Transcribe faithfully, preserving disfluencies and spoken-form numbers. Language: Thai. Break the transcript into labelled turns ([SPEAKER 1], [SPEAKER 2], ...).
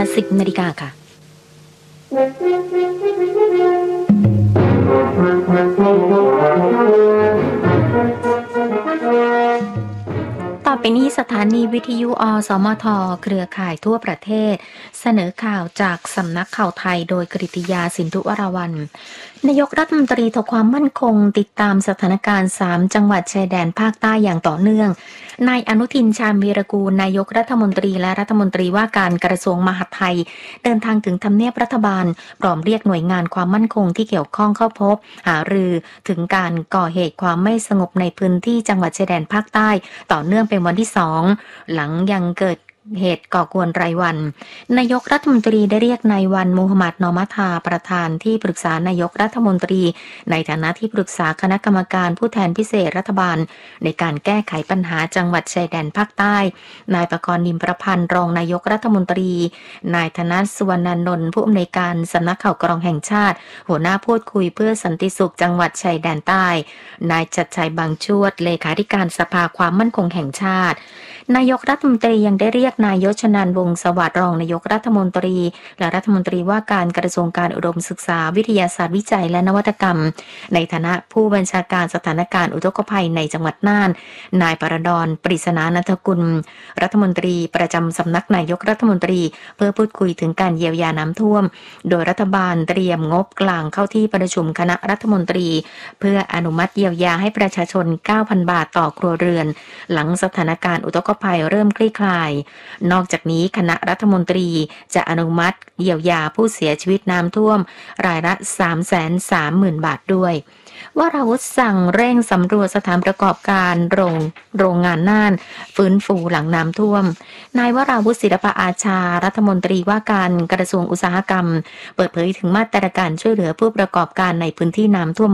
[SPEAKER 1] สิบนาฬิกาค่ะต่อไปนี้สถานีวิทยุอสมทเครือข่ายทั่วประเทศเสนอข่าวจากสำนักข่าวไทยโดยกฤติยาสินธุวรวรรณนายกรัฐมนตรีถกความมั่นคงติดตามสถานการณ์สามจังหวัดชายแดนภาคใต้อย่างต่อเนื่องนายอนุทินชาญวีรกูลนายกรัฐมนตรีและรัฐมนตรีว่าการกระทรวงมหาดไทยเดินทางถึงทำเนียบรัฐบาลพร้อมเรียกหน่วยงานความมั่นคงที่เกี่ยวข้องเข้าพบหารือถึงการก่อเหตุความไม่สงบในพื้นที่จังหวัดชายแดนภาคใต้ต่อเนื่องเป็นวันที่สองหลังยังเกิดเหตุก่อกวนรายวันนายกรัฐมนตรีได้เรียกนายวันมูฮัมหมัดนอมัทาประธานที่ปรึกษานายกรัฐมนตรีในฐานะที่ปรึกษาคณะกรรมการผู้แทนพิเศษรัฐบาลในการแก้ไขปัญหาจังหวัดชายแดนภาคใต้นายประกรณ์นิมประพันธ์รองนายกรัฐมนตรีนายธนสสุวรรณนนท์ผู้อำนวยการสำนักข่าวกรองแห่งชาติหัวหน้าพูดคุยเพื่อสันติสุขจังหวัดชายแดนใต้นายชัดชัยบางชวดเลขาธิการสภาความมั่นคงแห่งชาตินายกรัฐมนตรียังได้เรียกนายยชนันท์วงศ์สวัสดิ์รองนายกรัฐมนตรีและรัฐมนตรีว่าการกระทรวงการอุดมศึกษาวิทยาศาสตร์วิจัยและนวัตกรรมในฐานะผู้บัญชาการสถานการณ์อุทกภัยในจังหวัดน่านนายปรดรปริศนานันทกุลรัฐมนตรีประจำสำนักนายกรัฐมนตรีเพื่อพูดคุยถึงการเยียวยาน้ำท่วมโดยรัฐบาลเตรียมงบกลางเข้าที่ประชุมคณะรัฐมนตรีเพื่ออนุมัติเยียวยาให้ประชาชน เก้าพัน บาทต่อครัวเรือนหลังสถานการณ์อุทกภัยเริ่มคลี่คลายนอกจากนี้คณะรัฐมนตรีจะอนุมัติเยียวยาผู้เสียชีวิตน้ำท่วมรายละ สามแสนสามหมื่น บาทด้วยวราวุธสั่งเร่งสำรวจสถานประกอบการโรงโรงงานน่านฟื้นฟูหลังน้ำท่วมนายวราวุธศิลปอาชารัฐมนตรีว่าการกระทรวงอุตสาหกรรมเปิดเผยถึงมาตรการช่วยเหลือผู้ประกอบการในพื้นที่น้ำท่วม